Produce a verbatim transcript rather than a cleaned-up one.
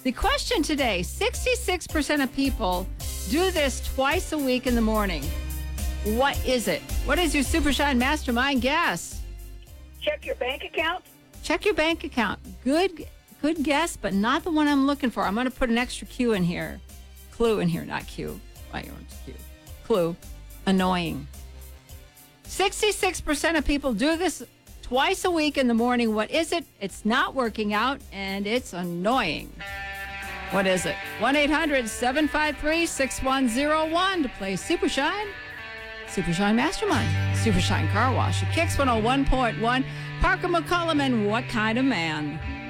The question today, sixty-six percent of people do this twice a week in the morning. What is it? What is your Super Shine Mastermind guess? Check your bank account. Check your bank account. Good good guess, but not the one I'm looking for. I'm going to put an extra Q in here. Clue in here, not Q. Why you Q? Clue. Annoying. sixty-six percent of people do this twice a week in the morning. What is it? It's not working out, and it's annoying. What is it? one eight hundred seven five three six one zero one to play Super Shine. Super Shine Mastermind. Super Shine Car Wash. Kicks one oh one point one. Parker McCollum and What Kind of Man?